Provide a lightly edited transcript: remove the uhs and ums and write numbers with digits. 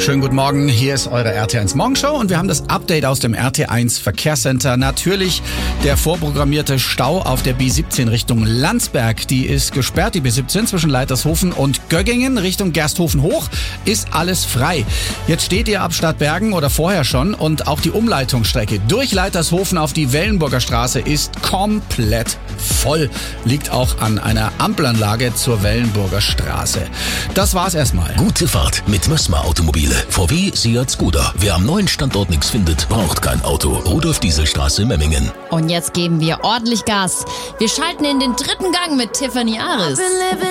Schönen guten Morgen, hier ist eure RT1 Morgenshow und wir haben das Update aus dem RT1 Verkehrscenter. Natürlich der vorprogrammierte Stau auf der B17 Richtung Landsberg. Die ist gesperrt, die B17 zwischen Leitershofen und Göggingen Richtung Gersthofen hoch ist alles frei. Jetzt steht ihr ab Stadtbergen oder vorher schon und auch die Umleitungsstrecke durch Leitershofen auf die Wellenburger Straße ist komplett voll. Liegt auch an einer Ampelanlage zur Wellenburger Straße. Das war's erstmal. Gute Fahrt mit Mössmer Automobile. VW, Seat, Skoda. Wer am neuen Standort nichts findet, braucht kein Auto. Rudolf-Diesel-Straße, Memmingen. Und jetzt geben wir ordentlich Gas. Wir schalten in den 3. Gang mit Tiffany Aris.